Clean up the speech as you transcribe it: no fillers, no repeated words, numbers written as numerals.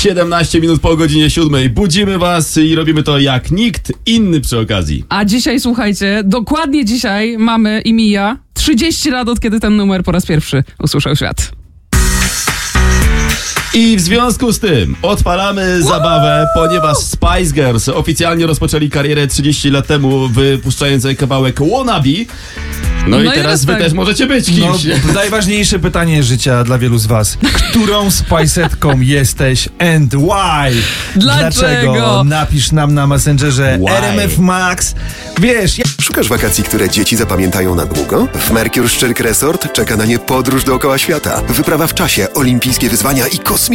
17 minut po godzinie 7. Budzimy was i robimy to jak nikt inny przy okazji. A dzisiaj, słuchajcie, dokładnie dzisiaj mamy i mija 30 lat, od kiedy ten numer po raz pierwszy usłyszał świat. I w związku z tym odpalamy zabawę, ponieważ Spice Girls oficjalnie rozpoczęli karierę 30 lat temu, wypuszczając kawałek Wannabe. No i teraz wy też możecie być kimś. Najważniejsze pytanie życia dla wielu z was. Którą Spice'etką jesteś and why? Dlaczego? Napisz nam na Messengerze Why? RMF Max. Wiesz, Szukasz wakacji, które dzieci zapamiętają na długo? W Mercure Szczyrk Resort czeka na nie podróż dookoła świata, wyprawa w czasie, olimpijskie wyzwania i kosmiczne